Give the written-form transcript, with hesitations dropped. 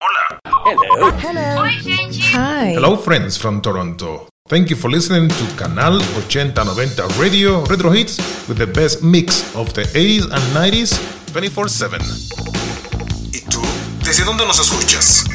Hola. Hello. Oi, gente. Hi. Hello, friends from Toronto. Thank you for listening to Canal 8090 Radio Retro Hits with the best mix of the 80s and 90s 24/7. ¿Y tú? ¿Desde dónde nos escuchas?